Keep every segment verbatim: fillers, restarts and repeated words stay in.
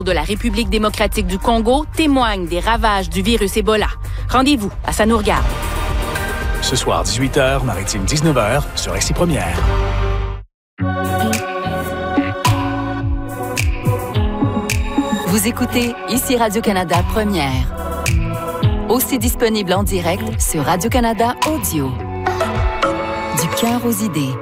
de la République démocratique du Congo témoignent des ravages du virus Ebola. Rendez-vous à Ça nous regarde. Ce soir, dix-huit heures, Maritime dix-neuf heures, sur R C Première. Vous écoutez ici Radio-Canada Première. Aussi disponible en direct sur Radio-Canada Audio. Du cœur aux idées.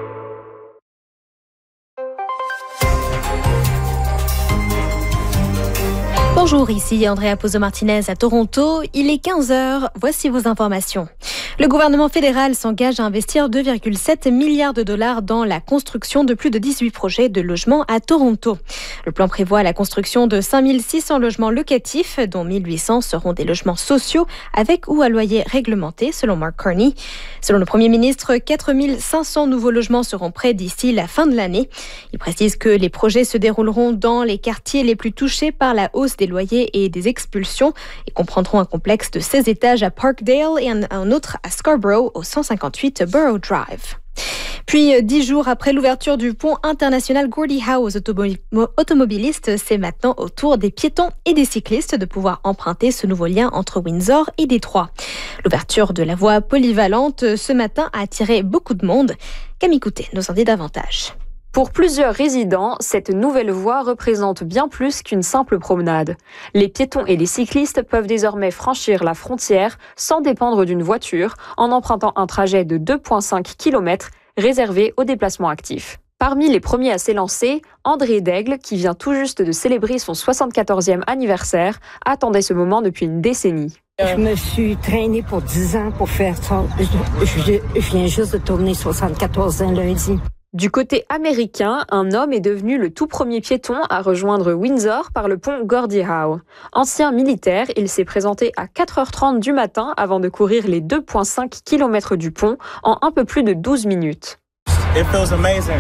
Bonjour, ici Andrea Pozzo-Martinez à Toronto. Il est quinze heures. Voici vos informations. Le gouvernement fédéral s'engage à investir deux virgule sept milliards de dollars dans la construction de plus de dix-huit projets de logements à Toronto. Le plan prévoit la construction de cinq mille six cents logements locatifs, dont mille huit cents seront des logements sociaux avec ou à loyer réglementé, selon Mark Carney. Selon le premier ministre, quatre mille cinq cents nouveaux logements seront prêts d'ici la fin de l'année. Il précise que les projets se dérouleront dans les quartiers les plus touchés par la hausse des loyers et des expulsions et comprendront un complexe de seize étages à Parkdale et un, un autre à Scarborough au cent cinquante-huit Borough Drive. Puis, dix jours après l'ouverture du pont international Gordie Howe aux automobilistes, c'est maintenant au tour des piétons et des cyclistes de pouvoir emprunter ce nouveau lien entre Windsor et Détroit. L'ouverture de la voie polyvalente ce matin a attiré beaucoup de monde. Camille Coutet nous en dit davantage. Pour plusieurs résidents, cette nouvelle voie représente bien plus qu'une simple promenade. Les piétons et les cyclistes peuvent désormais franchir la frontière sans dépendre d'une voiture en empruntant un trajet de deux virgule cinq kilomètres réservé aux déplacements actifs. Parmi les premiers à s'élancer, André Daigle, qui vient tout juste de célébrer son soixante-quatorzième anniversaire, attendait ce moment depuis une décennie. Je me suis traînée pour dix ans pour faire ça. Je, je, je viens juste de tourner soixante-quatorze ans lundi. Du côté américain, un homme est devenu le tout premier piéton à rejoindre Windsor par le pont Gordie Howe. Ancien militaire, il s'est présenté à quatre heures trente du matin avant de courir les deux virgule cinq kilomètres du pont en un peu plus de douze minutes. It feels amazing.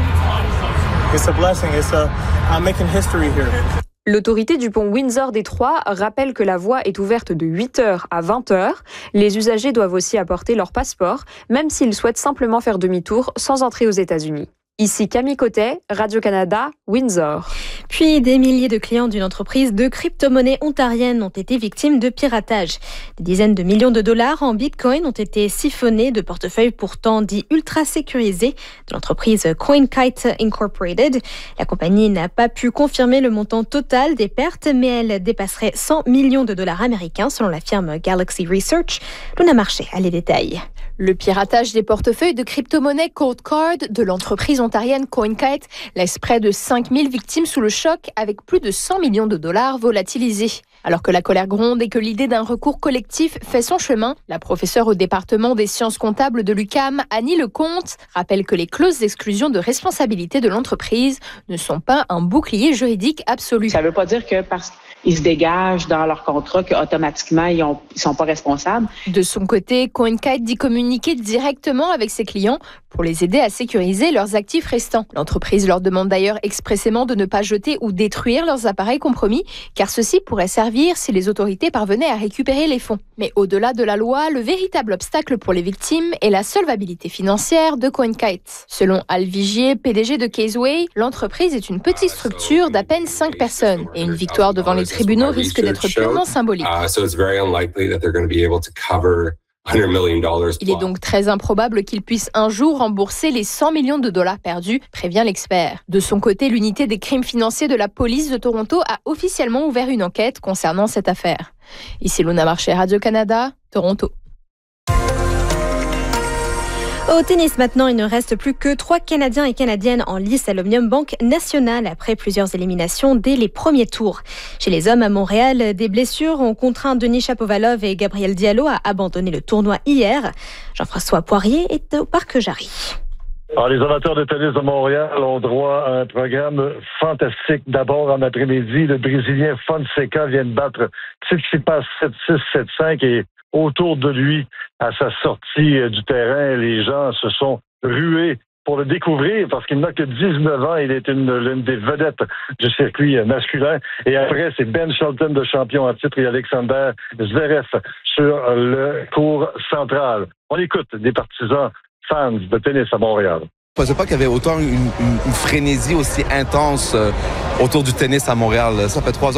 It's a blessing. It's a, I'm making history here. L'autorité du pont Windsor-Détroit rappelle que la voie est ouverte de huit heures à vingt heures. Les usagers doivent aussi apporter leur passeport, même s'ils souhaitent simplement faire demi-tour sans entrer aux États-Unis. Ici Camille Coutet, Radio-Canada, Windsor. Puis des milliers de clients d'une entreprise de crypto-monnaie ontarienne ont été victimes de piratage. Des dizaines de millions de dollars en bitcoin ont été siphonnés de portefeuilles pourtant dits ultra sécurisés de l'entreprise CoinKite Incorporated. La compagnie n'a pas pu confirmer le montant total des pertes, mais elle dépasserait cent millions de dollars américains selon la firme Galaxy Research. Luna Marché a les détails. Le piratage des portefeuilles de crypto-monnaie Cold Card de l'entreprise ontarienne CoinKite laisse près de cinq mille victimes sous le choc avec plus de cent millions de dollars volatilisés. Alors que la colère gronde et que l'idée d'un recours collectif fait son chemin, la professeure au département des sciences comptables de l'U Q A M, Annie Lecomte, rappelle que les clauses d'exclusion de responsabilité de l'entreprise ne sont pas un bouclier juridique absolu. Ça ne veut pas dire que parce qu'ils se dégagent dans leur contrat qu'automatiquement ils ne sont pas responsables. De son côté, CoinKite dit communiquer directement avec ses clients pour les aider à sécuriser leurs actifs restants. L'entreprise leur demande d'ailleurs expressément de ne pas jeter ou détruire leurs appareils compromis, car ceci pourrait servir si les autorités parvenaient à récupérer les fonds. Mais au-delà de la loi, le véritable obstacle pour les victimes est la solvabilité financière de CoinKite. Selon Al Vigier, P D G de Caseway, l'entreprise est une petite structure d'à peine cinq personnes et une victoire devant les tribunaux risque d'être purement symbolique. Il est donc très improbable qu'il puisse un jour rembourser les cent millions de dollars perdus, prévient l'expert. De son côté, l'unité des crimes financiers de la police de Toronto a officiellement ouvert une enquête concernant cette affaire. Ici Luna Marché, Radio-Canada, Toronto. Au tennis maintenant, il ne reste plus que trois Canadiens et Canadiennes en lice à l'Omnium Bank National après plusieurs éliminations dès les premiers tours. Chez les hommes à Montréal, des blessures ont contraint Denis Shapovalov et Gabriel Diallo à abandonner le tournoi hier. Jean-François Poirier est au Parc Jarry. Alors, les amateurs de tennis de Montréal ont droit à un programme fantastique. D'abord, en après-midi, le Brésilien Fonseca vient de battre Tsitsipas sept six sept cinq et autour de lui, à sa sortie du terrain, les gens se sont rués pour le découvrir parce qu'il n'a que dix-neuf ans. Il est une, l'une des vedettes du circuit masculin. Et après, c'est Ben Shelton, de champion en titre, et Alexander Zverev sur le court central. On écoute des partisans fans de tennis à Montréal. Je ne pensais pas qu'il y avait autant une, une, une frénésie aussi intense euh, autour du tennis à Montréal. Ça fait trois ans